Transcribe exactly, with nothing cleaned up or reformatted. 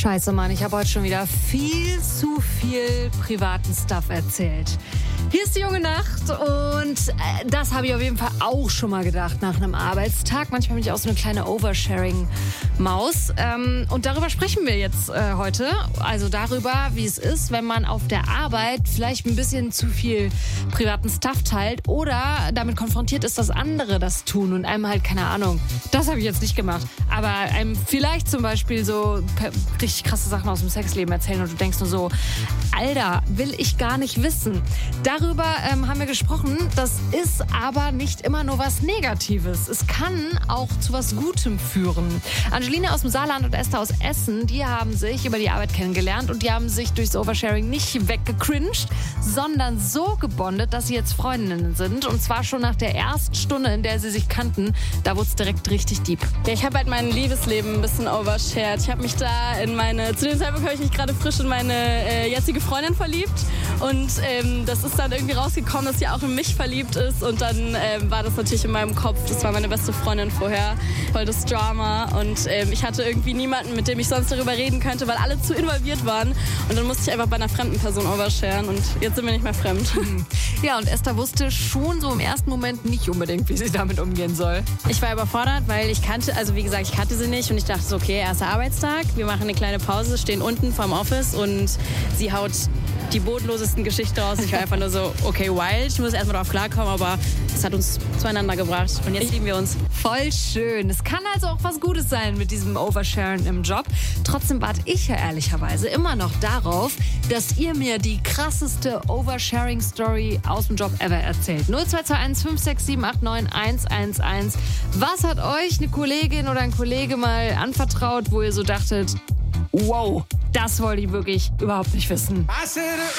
Scheiße, Mann, ich habe heute schon wieder viel zu viel privaten Stuff erzählt. Hier ist die junge Nacht und äh, das habe ich auf jeden Fall auch schon mal gedacht nach einem Arbeitstag. Manchmal bin ich auch so eine kleine Oversharing-Maus. Ähm, und darüber sprechen wir jetzt äh, heute. Also darüber, wie es ist, wenn man auf der Arbeit vielleicht ein bisschen zu viel privaten Stuff teilt oder damit konfrontiert ist, dass andere das tun und einem halt, keine Ahnung, das habe ich jetzt nicht gemacht, aber einem vielleicht zum Beispiel so richtig krasse Sachen aus dem Sexleben erzählen und du denkst nur so, Alter, will ich gar nicht wissen. Darüber ähm, haben wir gesprochen. Das ist aber nicht immer nur was Negatives. Es kann auch zu was Gutem führen. Angelina aus dem Saarland und Esther aus Essen, die haben sich über die Arbeit kennengelernt und die haben sich durchs Oversharing nicht weggecringed, sondern so gebondet, dass sie jetzt Freundinnen sind. Und zwar schon nach der ersten Stunde, in der sie sich kannten. Da wurde es direkt richtig deep. Ja, ich habe halt mein Liebesleben ein bisschen overshared. Ich habe mich da in meine, zu dem Zeitpunkt habe ich mich gerade frisch in meine äh, jetzige Freundin verliebt. Und ähm, das ist dann irgendwie rausgekommen, dass sie auch in mich verliebt ist. Und dann ähm, war das natürlich in meinem Kopf. Das war meine beste Freundin vorher. Voll das Drama. Und ähm, ich hatte irgendwie niemanden, mit dem ich sonst darüber reden könnte, weil alle zu involviert waren. Und dann musste ich einfach bei einer fremden Person oversharen. Und jetzt sind wir nicht mehr fremd. Ja, und Esther wusste schon so im ersten Moment nicht unbedingt, wie sie damit umgehen soll. Ich war überfordert, weil ich kannte, also wie gesagt, ich kannte sie nicht. Und ich dachte so, okay, erster Arbeitstag. Wir machen eine kleine Pause, stehen unten vorm Office und sie haut die bodenlosesten Geschichten raus. Ich war einfach nur so, okay, wild, ich muss erstmal drauf klarkommen, aber es hat uns zueinander gebracht und jetzt lieben wir uns. Voll schön. Es kann also auch was Gutes sein mit diesem Oversharen im Job. Trotzdem warte ich ja ehrlicherweise immer noch darauf, dass ihr mir die krasseste Oversharing-Story aus dem Job ever erzählt. null zwei zwei eins fünf sechs sieben acht neun eins eins eins. Was hat euch eine Kollegin oder ein Kollege mal anvertraut, wo ihr so dachtet, wow, das wollte ich wirklich überhaupt nicht wissen?